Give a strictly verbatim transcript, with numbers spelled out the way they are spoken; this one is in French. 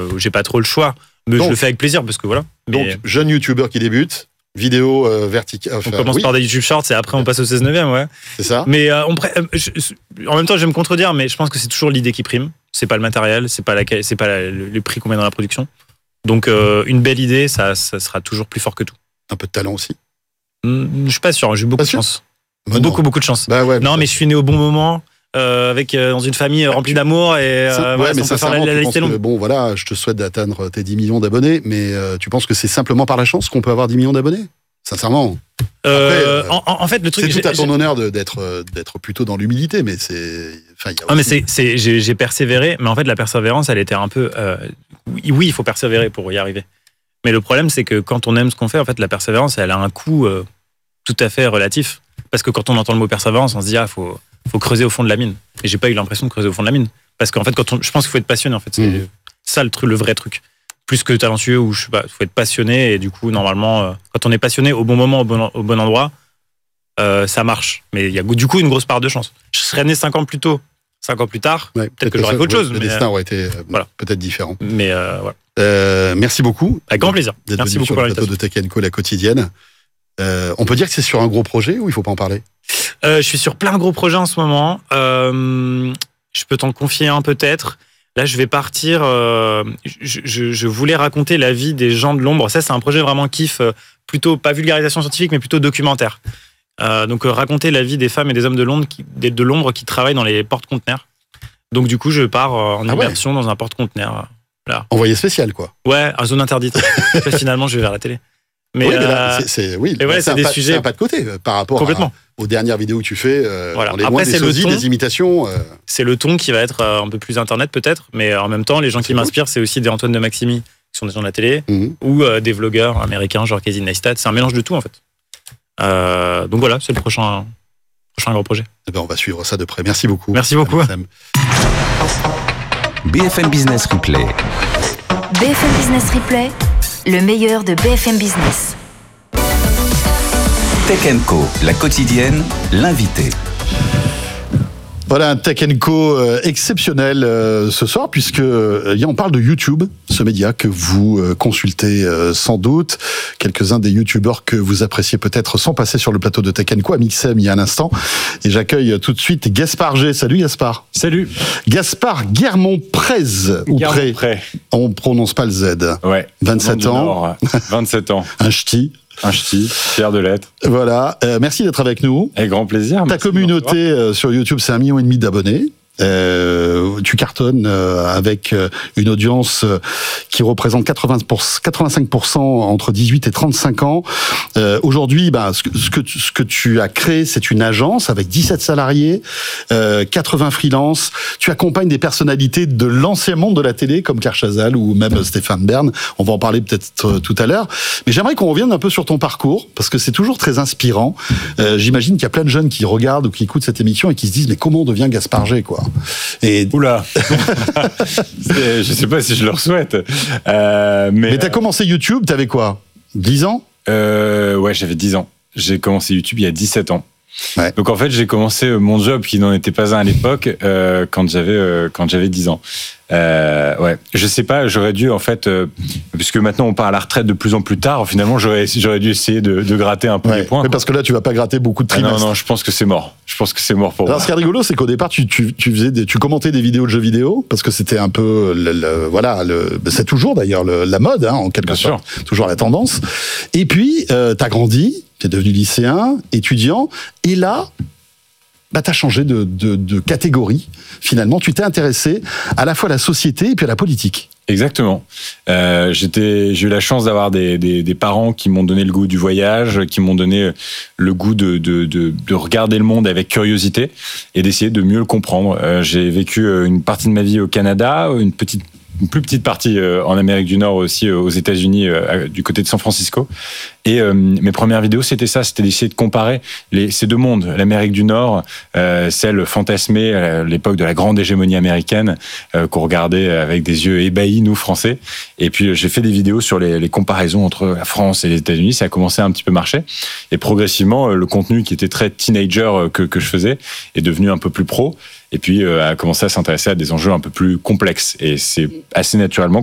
euh, j'ai pas trop le choix. Mais donc, je le fais avec plaisir parce que voilà. Donc, mais... jeune youtubeur qui débute, vidéo euh, verticale. Enfin, on commence oui. par des YouTube Shorts et après on passe au seize neuvième, ouais. C'est ça. Mais euh, on pré... je, en même temps, je vais me contredire, mais je pense que c'est toujours l'idée qui prime. C'est pas le matériel, c'est pas, la... c'est pas la... le prix qu'on met dans la production. Donc, euh, une belle idée, ça, ça sera toujours plus fort que tout. Un peu de talent aussi. Mmh, je suis pas sûr, j'ai eu beaucoup pas de sûr. chance. Bah beaucoup, beaucoup de chance. Bah ouais, non, mais, mais je suis né au bon moment. Euh, avec euh, dans une famille remplie d'amour et euh, ouais, voilà, mais ça faire la, la liste est longue. Que, bon voilà, je te souhaite d'atteindre tes dix millions d'abonnés, mais euh, tu penses que c'est simplement par la chance qu'on peut avoir dix millions d'abonnés? Sincèrement. Euh, Après, euh, en, en fait, le truc c'est tout à ton honneur de, d'être d'être plutôt dans l'humilité, mais c'est. Enfin, ah, mais c'est, c'est j'ai, j'ai persévéré, mais en fait la persévérance, elle était un peu. Euh, oui, il faut persévérer pour y arriver. Mais le problème, c'est que quand on aime ce qu'on fait, en fait, la persévérance, elle a un coût euh, tout à fait relatif. Parce que quand on entend le mot persévérance, on se dit ah faut faut creuser au fond de la mine. Et j'ai pas eu l'impression de creuser au fond de la mine. Parce qu'en fait, quand on, je pense qu'il faut être passionné. En fait, c'est mmh. ça le truc, le vrai truc. Plus que talentueux, ou je sais pas, il faut être passionné. Et du coup, normalement, euh, quand on est passionné au bon moment, au bon, au bon endroit, euh, ça marche. Mais il y a du coup une grosse part de chance. Je serais né cinq ans plus tôt, cinq ans plus tard, ouais, peut-être, peut-être que j'aurais fait autre chose. Le mais destin euh, aurait été euh, voilà. peut-être différent. Mais euh, voilà. Euh, merci beaucoup. Avec grand plaisir. D'être merci beaucoup sur le plateau de Tech and Co, la quotidienne. Euh, on peut dire que c'est sur un gros projet ou il faut pas en parler? euh, Je suis sur plein de gros projets en ce moment. Euh, je peux t'en confier un peut-être. Là, je vais partir. Euh, je, je, je voulais raconter la vie des gens de l'ombre. Ça, c'est un projet vraiment kiff, plutôt pas vulgarisation scientifique, mais plutôt documentaire. Euh, donc, euh, raconter la vie des femmes et des hommes de l'ombre qui, de l'ombre qui travaillent dans les porte-conteneurs. Donc, du coup, je pars en ah immersion ouais. dans un porte-conteneur. Là. Envoyé spécial, quoi. Ouais, en zone interdite. Après, finalement, je vais vers la télé. Mais, oui, mais euh, là, c'est, c'est, oui, ouais, c'est, c'est un des pas, sujets c'est un pas de côté euh, par rapport à, aux dernières vidéos que tu fais. Euh, voilà. On les Après, loin c'est des le sosies, ton, des imitations. Euh... C'est le ton qui va être euh, un peu plus internet peut-être, mais en même temps, les gens c'est qui cool. m'inspirent, c'est aussi des Antoine de Maximi, qui sont des gens de la télé, mm-hmm. ou euh, des vlogueurs américains, genre Casey Neistat. C'est un mélange de tout en fait. Euh, donc voilà, c'est le prochain, prochain gros projet. Eh ben, on va suivre ça de près. Merci beaucoup. Merci beaucoup. B F M Business Replay. B F M Business Replay, le meilleur de B F M Business. Tech and Co, la quotidienne, l'invité. Voilà un Tech and Co euh, exceptionnel euh, ce soir, puisque euh, on parle de YouTube, ce média que vous euh, consultez euh, sans doute. Quelques-uns des YouTubeurs que vous appréciez peut-être sont passés sur le plateau de Tech and Co à Mixem il y a un instant. Et j'accueille tout de suite Gaspard G. Salut Gaspard. Salut. Gaspard Guermont-Prez, ou Pré. On prononce pas le Z. Ouais. vingt-sept ans. vingt-sept ans. Un ch'ti. Un ch'ti, fier de l'être. Voilà, euh, merci d'être avec nous. Avec grand plaisir. Ta communauté euh, sur YouTube, c'est un million et demi d'abonnés. Euh, tu cartonnes euh, avec euh, une audience euh, qui représente quatre-vingts pour cent, quatre-vingt-cinq pour cent entre dix-huit et trente-cinq ans. Euh, aujourd'hui, bah, ce, que, ce, que tu, ce que tu as créé, c'est une agence avec dix-sept salariés, euh, quatre-vingts freelances. Tu accompagnes des personnalités de l'ancien monde de la télé comme Claire Chazal ou même Stéphane Bern. On va en parler peut-être euh, tout à l'heure. Mais j'aimerais qu'on revienne un peu sur ton parcours parce que c'est toujours très inspirant. Euh, j'imagine qu'il y a plein de jeunes qui regardent ou qui écoutent cette émission et qui se disent mais comment on devient Gaspard G, quoi. Et... Oula. Je sais pas si je leur souhaite. Euh, mais mais t'as commencé YouTube, t'avais quoi, dix ans? euh, Ouais, j'avais dix ans. J'ai commencé YouTube il y a dix-sept ans. Ouais. Donc en fait, j'ai commencé mon job qui n'en était pas un à l'époque euh, quand j'avais euh, quand j'avais dix ans. Euh, ouais, je sais pas, j'aurais dû en fait, euh, puisque maintenant on part à la retraite de plus en plus tard. Finalement, j'aurais j'aurais dû essayer de, de gratter un peu ouais. les points. Mais parce que là, tu vas pas gratter beaucoup de trimestres. Ah non non, je pense que c'est mort. Je pense que c'est mort pour Alors, moi. ce qui est rigolo, c'est qu'au départ, tu tu tu faisais des, tu commentais des vidéos de jeux vidéo parce que c'était un peu le, le, voilà le, c'est toujours d'ailleurs le, la mode hein, en quelque Bien sorte, sûr. toujours la tendance. Et puis euh, t'as grandi, t'es devenu lycéen, étudiant, et là. Bah, tu as changé de, de, de catégorie. Finalement, tu t'es intéressé à la fois à la société et puis à la politique. Exactement. Euh, j'étais, j'ai eu la chance d'avoir des, des, des parents qui m'ont donné le goût du voyage, qui m'ont donné le goût de, de, de, de regarder le monde avec curiosité et d'essayer de mieux le comprendre. Euh, j'ai vécu une partie de ma vie au Canada, une petite une plus petite partie euh, en Amérique du Nord aussi, euh, aux États-Unis, euh, du côté de San Francisco. Et euh, mes premières vidéos, c'était ça, c'était d'essayer de comparer les, ces deux mondes, l'Amérique du Nord, euh, celle fantasmée à l'époque de la grande hégémonie américaine, euh, qu'on regardait avec des yeux ébahis, nous, Français. Et puis, j'ai fait des vidéos sur les, les comparaisons entre la France et les États-Unis. Ça a commencé à un petit peu marcher. Et progressivement, le contenu qui était très teenager que, que je faisais est devenu un peu plus pro. Et puis, euh, a commencé à s'intéresser à des enjeux un peu plus complexes. Et c'est assez naturellement